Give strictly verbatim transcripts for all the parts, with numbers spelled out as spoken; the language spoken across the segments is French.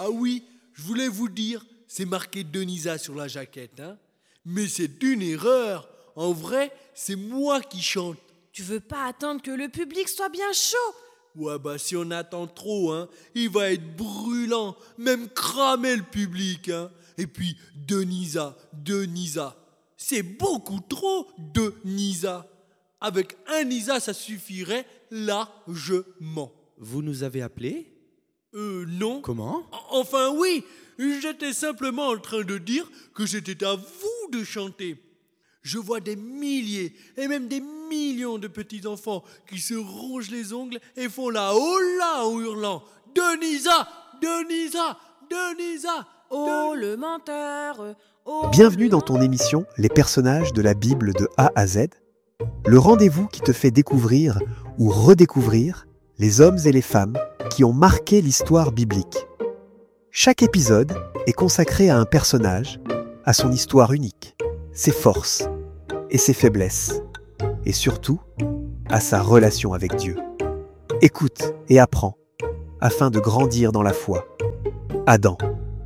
Ah oui, je voulais vous dire, c'est marqué Denisa sur la jaquette, hein. Mais c'est une erreur. En vrai, c'est moi qui chante. Tu veux pas attendre que le public soit bien chaud? Ouais, bah si on attend trop, hein, il va être brûlant, même cramer le public, hein. Et puis, Denisa, Denisa, c'est beaucoup trop Denisa. Avec un Isa, ça suffirait largement. Vous nous avez appelés ? Euh, non. Comment ? Enfin oui, j'étais simplement en train de dire que c'était à vous de chanter. Je vois des milliers et même des millions de petits-enfants qui se rongent les ongles et font la hola en hurlant « Denisa, Denisa, Denisa !» Oh le menteur, oh Bienvenue le dans ton émission Les personnages de la Bible de A à Z, le rendez-vous qui te fait découvrir ou redécouvrir les hommes et les femmes qui ont marqué l'histoire biblique. Chaque épisode est consacré à un personnage, à son histoire unique, ses forces et ses faiblesses, et surtout à sa relation avec Dieu. Écoute et apprends afin de grandir dans la foi. Adam.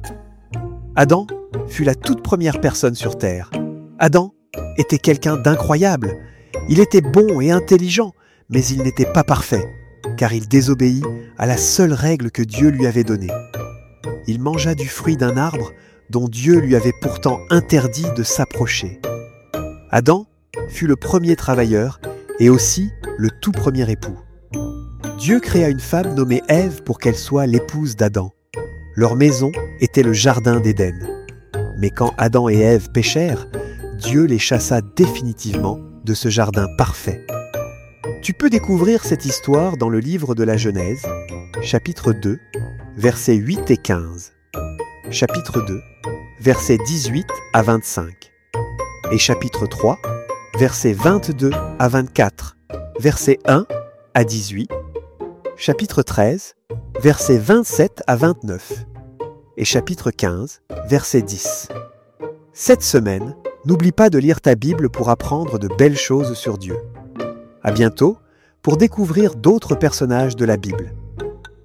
Adam fut la toute première personne sur terre. Adam était quelqu'un d'incroyable. Il était bon et intelligent, mais il n'était pas parfait, car il désobéit à la seule règle que Dieu lui avait donnée. Il mangea du fruit d'un arbre dont Dieu lui avait pourtant interdit de s'approcher. Adam fut le premier travailleur et aussi le tout premier époux. Dieu créa une femme nommée Ève pour qu'elle soit l'épouse d'Adam. Leur maison était le jardin d'Éden. Mais quand Adam et Ève péchèrent, Dieu les chassa définitivement de ce jardin parfait. Tu peux découvrir cette histoire dans le livre de la Genèse, chapitre deux, versets huit et quinze, chapitre deux, versets dix-huit à vingt-cinq, et chapitre trois, versets vingt-deux à vingt-quatre, versets un à dix-huit, chapitre treize, versets vingt-sept à vingt-neuf, et chapitre quinze, verset dix. Cette semaine, n'oublie pas de lire ta Bible pour apprendre de belles choses sur Dieu. À bientôt pour découvrir d'autres personnages de la Bible.